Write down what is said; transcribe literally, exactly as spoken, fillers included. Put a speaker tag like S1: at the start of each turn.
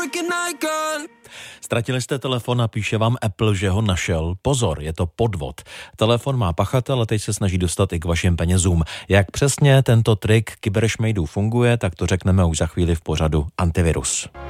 S1: Ztratili jste telefon a píše vám Apple, že ho našel. Pozor, je to podvod. Telefon má pachatel a teď se snaží dostat i k vašim penězům. Jak přesně tento trik kyberšmejdů funguje, tak to řekneme už za chvíli v pořadu Antivirus.